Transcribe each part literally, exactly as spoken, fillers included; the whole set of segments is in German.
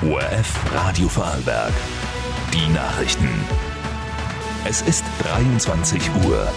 O R F Radio Vorarlberg. Die Nachrichten. Es ist dreiundzwanzig Uhr.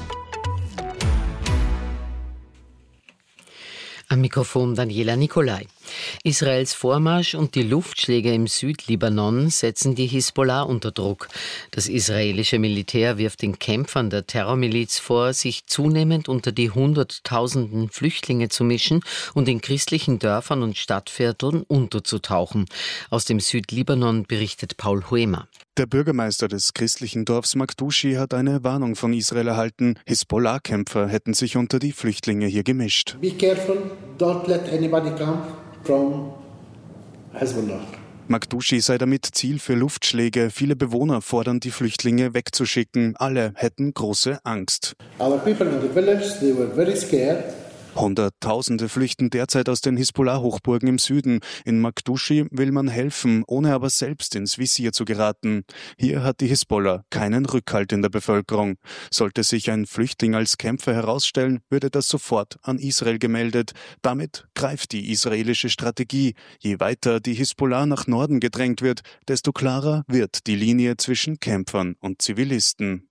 Am Mikrofon Daniela Nicolai. Israels Vormarsch und die Luftschläge im Südlibanon setzen die Hisbollah unter Druck. Das israelische Militär wirft den Kämpfern der Terrormiliz vor, sich zunehmend unter die Hunderttausenden Flüchtlinge zu mischen und in christlichen Dörfern und Stadtvierteln unterzutauchen. Aus dem Südlibanon berichtet Paul Huemer. Der Bürgermeister des christlichen Dorfs Makdushi hat eine Warnung von Israel erhalten. Hisbollah-Kämpfer hätten sich unter die Flüchtlinge hier gemischt. Be careful, don't let anybody come from Hezbollah. Makdushi sei damit Ziel für Luftschläge. Viele Bewohner fordern, die Flüchtlinge wegzuschicken. Alle hätten große Angst. Our people in the village, they were very scared. Hunderttausende flüchten derzeit aus den Hisbollah-Hochburgen im Süden. In Makdushi will man helfen, ohne aber selbst ins Visier zu geraten. Hier hat die Hisbollah keinen Rückhalt in der Bevölkerung. Sollte sich ein Flüchtling als Kämpfer herausstellen, würde das sofort an Israel gemeldet. Damit greift die israelische Strategie. Je weiter die Hisbollah nach Norden gedrängt wird, desto klarer wird die Linie zwischen Kämpfern und Zivilisten.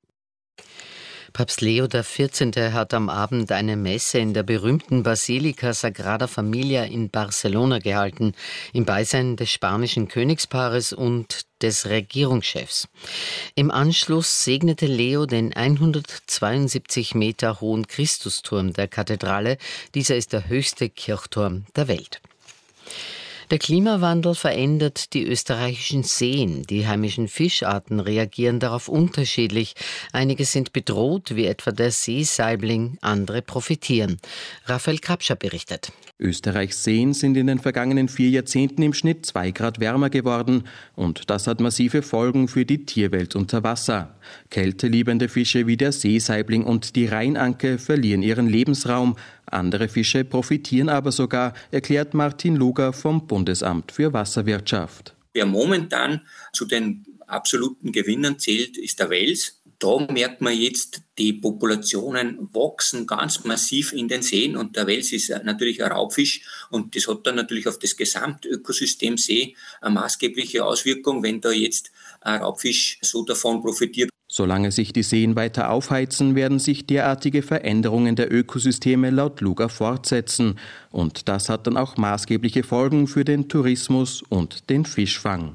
Papst Leo der vierzehnte hat am Abend eine Messe in der berühmten Basilika Sagrada Familia in Barcelona gehalten, im Beisein des spanischen Königspaares und des Regierungschefs. Im Anschluss segnete Leo den hundertzweiundsiebzig Meter hohen Christusturm der Kathedrale. Dieser ist der höchste Kirchturm der Welt. Der Klimawandel verändert die österreichischen Seen. Die heimischen Fischarten reagieren darauf unterschiedlich. Einige sind bedroht, wie etwa der Seesaibling, andere profitieren. Raphael Krapscher berichtet. Österreichs Seen sind in den vergangenen vier Jahrzehnten im Schnitt zwei Grad wärmer geworden. Und das hat massive Folgen für die Tierwelt unter Wasser. Kälteliebende Fische wie der Seesaibling und die Rheinanke verlieren ihren Lebensraum. Andere Fische profitieren aber sogar, erklärt Martin Luger vom Bundesamt für Wasserwirtschaft. Wer momentan zu den absoluten Gewinnern zählt, ist der Wels. Da merkt man jetzt, die Populationen wachsen ganz massiv in den Seen und der Wels ist natürlich ein Raubfisch und das hat dann natürlich auf das Gesamtökosystem See eine maßgebliche Auswirkung, wenn da jetzt ein Raubfisch so davon profitiert. Solange sich die Seen weiter aufheizen, werden sich derartige Veränderungen der Ökosysteme laut Luger fortsetzen. Und das hat dann auch maßgebliche Folgen für den Tourismus und den Fischfang.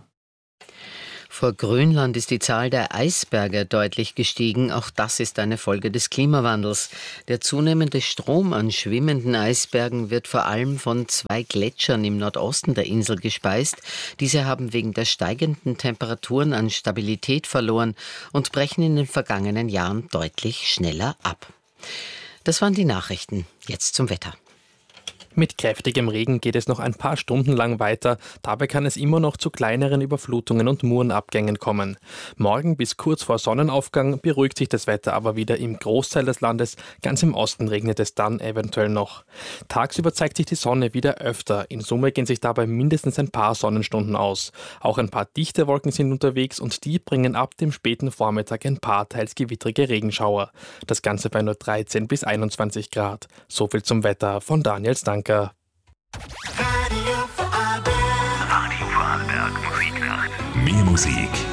Vor Grönland ist die Zahl der Eisberge deutlich gestiegen. Auch das ist eine Folge des Klimawandels. Der zunehmende Strom an schwimmenden Eisbergen wird vor allem von zwei Gletschern im Nordosten der Insel gespeist. Diese haben wegen der steigenden Temperaturen an Stabilität verloren und brechen in den vergangenen Jahren deutlich schneller ab. Das waren die Nachrichten. Jetzt zum Wetter. Mit kräftigem Regen geht es noch ein paar Stunden lang weiter. Dabei kann es immer noch zu kleineren Überflutungen und Murenabgängen kommen. Morgen bis kurz vor Sonnenaufgang beruhigt sich das Wetter aber wieder im Großteil des Landes. Ganz im Osten regnet es dann eventuell noch. Tagsüber zeigt sich die Sonne wieder öfter. In Summe gehen sich dabei mindestens ein paar Sonnenstunden aus. Auch ein paar dichte Wolken sind unterwegs und die bringen ab dem späten Vormittag ein paar teils gewittrige Regenschauer. Das Ganze bei nur dreizehn bis einundzwanzig Grad. So viel zum Wetter von Daniel Stanker. Radio Vorarlberg. Radio Vorarlberg. Musiknacht. Mehr Musik